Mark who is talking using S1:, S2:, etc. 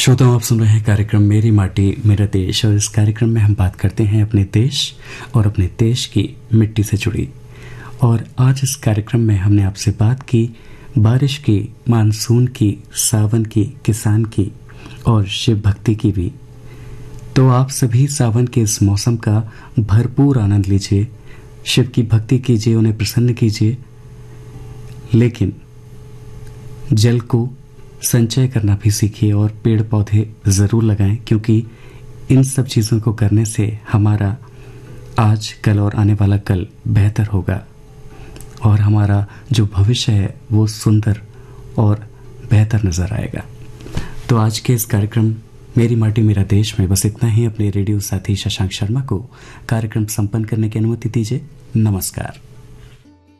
S1: श्रोताओं, आप सुन रहे हैं कार्यक्रम मेरी माटी मेरा देश और इस कार्यक्रम में हम बात करते हैं अपने देश और अपने देश की मिट्टी से जुड़ी। और आज इस कार्यक्रम में हमने आपसे बात की बारिश की, मानसून की, सावन की, किसान की और शिव भक्ति की भी। तो आप सभी सावन के इस मौसम का भरपूर आनंद लीजिए, शिव की भक्ति कीजिए, उन्हें प्रसन्न कीजिए, लेकिन जल को संचय करना भी सीखिए और पेड़ पौधे ज़रूर लगाएं, क्योंकि इन सब चीज़ों को करने से हमारा आज, कल और आने वाला कल बेहतर होगा और हमारा जो भविष्य है वो सुंदर और बेहतर नज़र आएगा। तो आज के इस कार्यक्रम मेरी माटी मेरा देश में बस इतना ही। अपने रेडियो साथी शशांक शर्मा को कार्यक्रम संपन्न करने की अनुमति दीजिए। नमस्कार।